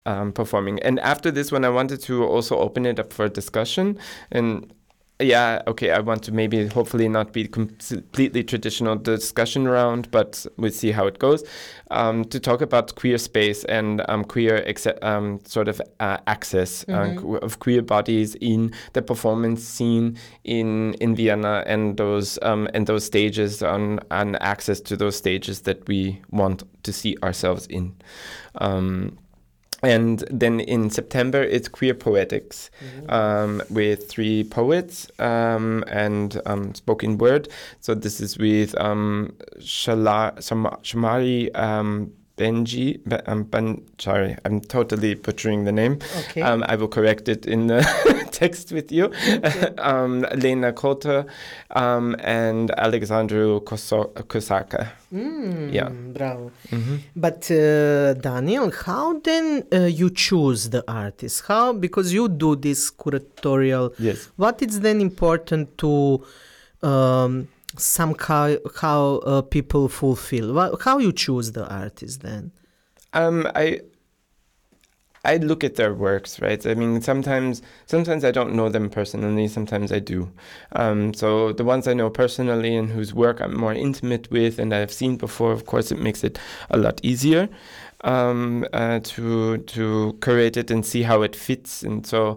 performing. And after this one, I wanted to also open it up for discussion. And yeah, okay, I want to maybe hopefully not be completely traditional discussion round, but we'll see how it goes. To talk about queer space and queer sort of access of queer bodies in the performance scene in Vienna, and those stages and access to those stages that we want to see ourselves in. And then in September, it's Queer Poetics with 3 poets and spoken word. So this is with Shamari Benji. Sorry, I'm totally butchering the name. Okay. I will correct it in the text with you. Okay. Lena Kota and Alexandru Kosaka. Yeah. Bravo. Mm-hmm. But Daniel, how then you choose the artist? How, because you do this curatorial. Yes. What is then important to somehow how people fulfill? How you choose the artist then? I look at their works, right? I mean, sometimes I don't know them personally, sometimes I do. So the ones I know personally and whose work I'm more intimate with and I've seen before, of course, it makes it a lot easier to curate it and see how it fits. And so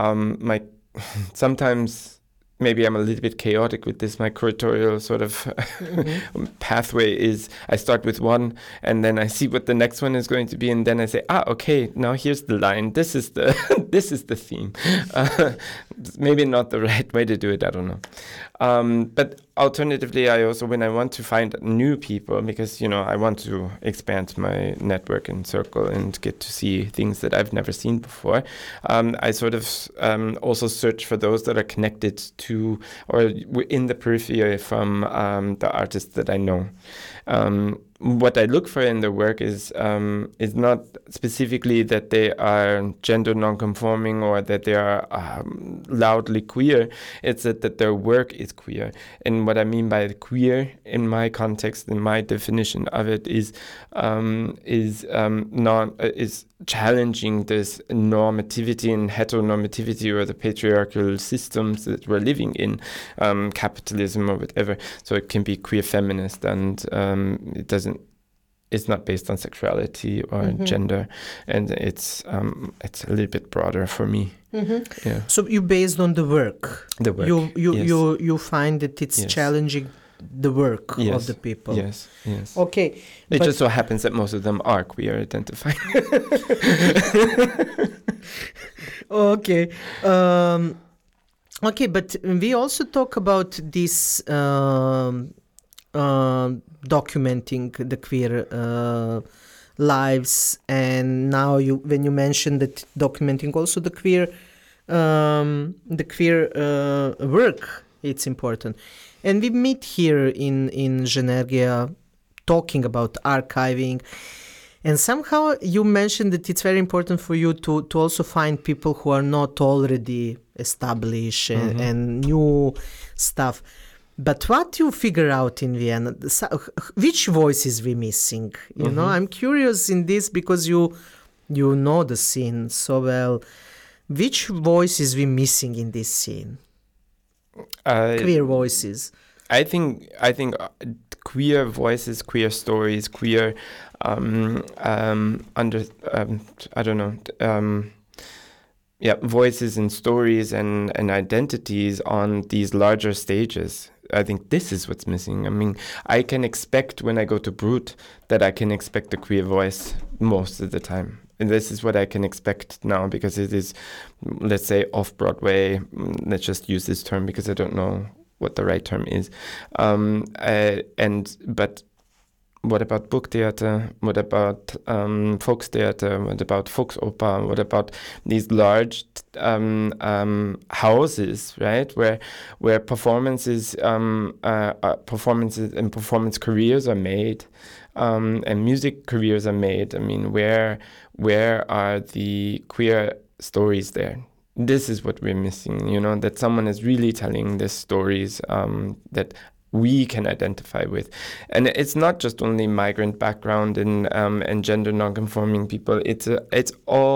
sometimes maybe I'm a little bit chaotic with this. My curatorial sort of pathway is I start with one and then I see what the next one is going to be, and then I say, okay, now here's the line. This is the this is the theme. Maybe not the right way to do it. I don't know. But alternatively, I also, when I want to find new people, because, I want to expand my network and circle and get to see things that I've never seen before, I sort of also search for those that are connected to or in the periphery from the artists that I know. What I look for in the work is not specifically that they are gender non-conforming or that they are loudly queer. It's that their work is queer. And what I mean by queer, in my context, in my definition of it, is challenging this normativity and heteronormativity or the patriarchal systems that we're living in, capitalism or whatever. So it can be queer feminist, and it's not based on sexuality or gender, and it's a little bit broader for me. Mm-hmm. Yeah. So you based on the work. The work. You find that it's challenging the work of the people. Yes. Okay. It just so happens that most of them are queer identified. Okay. Okay, but we also talk about this documenting the queer lives, and now when you mentioned that documenting also the queer work, it's important. And we meet here in Zhenergia talking about archiving, and somehow you mentioned that it's very important for you to also find people who are not already established and new stuff. But what you figure out in Vienna, which voices we missing? You know, I'm curious in this because you know the scene so well. Which voices we missing in this scene? Queer voices. I think queer voices, queer stories, queer I don't know. Voices and stories and identities on these larger stages. I think this is what's missing. I mean, I can expect when I go to Brut that I can expect a queer voice most of the time. And this is what I can expect now because it is, let's say, off-Broadway. Let's just use this term because I don't know what the right term is. But what about Burgtheater? What about Volkstheater? What about Volksoper? What about these large houses, right? Where performances and performance careers are made, and music careers are made. I mean, where are the queer stories there? This is what we're missing. That someone is really telling these stories that we can identify with. And it's not just only migrant background and gender non-conforming people. It's all